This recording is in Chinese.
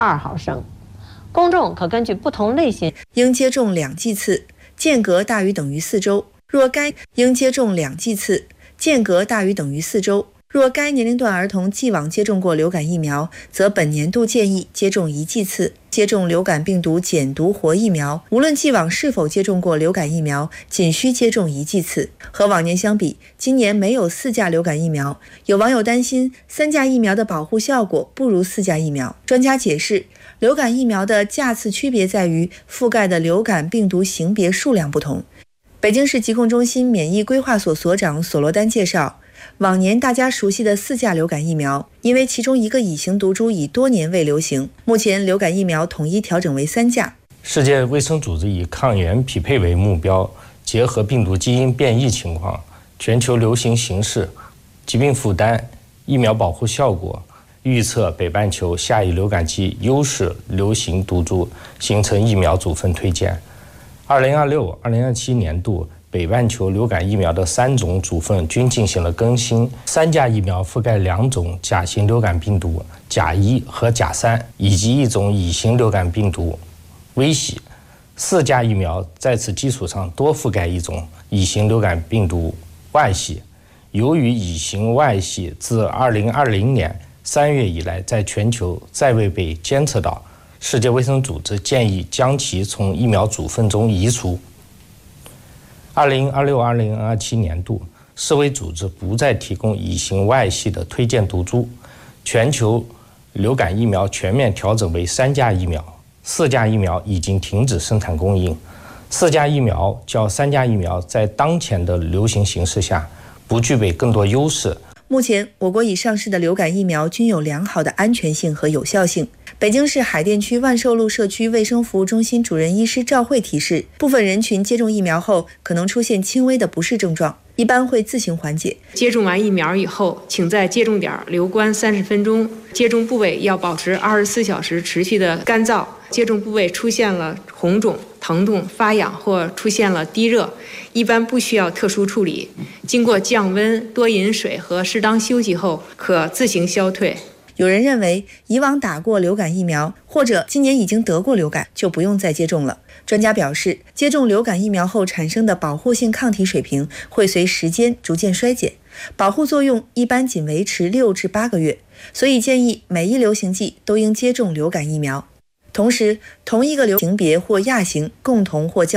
2毫升。公众可根据不同类型应接种2剂次，间隔大于等于4周。若该应接种2剂次，间隔大于等于4周。若该年龄段儿童既往接种过流感疫苗，则本年度建议接种1剂次。接种流感病毒减毒活疫苗，无论既往是否接种过流感疫苗，仅需接种1剂次。和往年相比，今年没有4价流感疫苗。有网友担心3价疫苗的保护效果不如4价疫苗。专家解释，流感疫苗的价次区别在于覆盖的流感病毒型别数量不同。北京市疾控中心免疫规划所所长索罗丹介绍，往年大家熟悉的4价流感疫苗，因为其中一个乙型毒株已多年未流行，目前流感疫苗统一调整为3价。 世界卫生组织以抗原匹配为目标，结合病毒基因变异情况、全球流行形势、疾病负担、疫苗保护效果，预测北半球下一流感季优势流行毒株，形成疫苗组分推荐。2026-2027年度北半球流感疫苗的3种组分均进行了更新，3价疫苗覆盖2种甲型流感病毒甲1和甲3，以及1种乙型流感病毒微喜。4价疫苗在此基础上多覆盖1种乙型流感病毒外系。由于乙型外系自2020年3月以来在全球再未被监测到，世界卫生组织建议将其从疫苗组分中移除。2026-2027年度，世卫组织不再提供乙型外系的推荐毒株，全球流感疫苗全面调整为3价疫苗，4价疫苗已经停止生产供应。4价疫苗较3价疫苗在当前的流行形势下不具备更多优势。 目前，我国已上市的流感疫苗均有良好的安全性和有效性。北京市海淀区万寿路社区卫生服务中心主任医师赵慧提示，部分人群接种疫苗后可能出现轻微的不适症状，一般会自行缓解。 接种完疫苗以后，请在接种点留观30分钟，接种部位要保持24小时持续的干燥。接种部位出现了红肿、疼痛、发痒或出现了低热，一般不需要特殊处理。经过降温、多饮水和适当休息后，可自行消退。 有人认为，以往打过流感疫苗或者今年已经得过流感，就不用再接种了。专家表示，接种流感疫苗后产生的保护性抗体水平会随时间逐渐衰减，保护作用一般仅维持6至8个月，所以建议每一流行季都应接种流感疫苗。同时，同一个流行别或亚型共同或